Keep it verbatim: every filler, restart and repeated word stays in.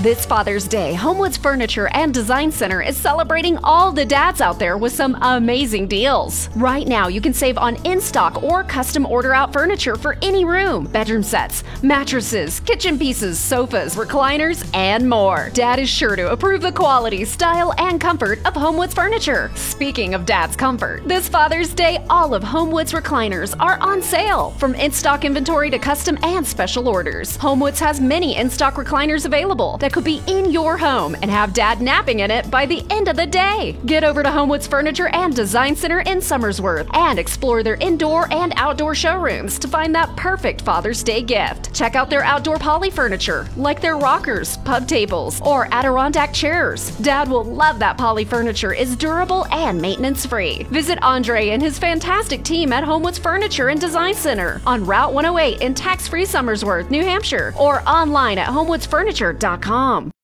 This Father's Day, Homewoods Furniture and Design Center is celebrating all the dads out there with some amazing deals. Right now, you can save on in-stock or custom order-out furniture for any room, bedroom sets, mattresses, kitchen pieces, sofas, recliners, and more. Dad is sure to approve the quality, style, and comfort of Homewoods Furniture. Speaking of Dad's comfort, this Father's Day, all of Homewoods recliners are on sale. From in-stock inventory to custom and special orders, Homewoods has many in-stock recliners available that could be in your home and have Dad napping in it by the end of the day. Get over to Homewoods Furniture and Design Center in Somersworth and explore their indoor and outdoor showrooms to find that perfect Father's Day gift. Check out their outdoor poly furniture, like their rockers, pub tables, or Adirondack chairs. Dad will love that poly furniture is durable and maintenance-free. Visit Andre and his fantastic team at Homewoods Furniture and Design Center on Route one oh eight in tax-free Somersworth, New Hampshire, or online at homewoods furniture dot com.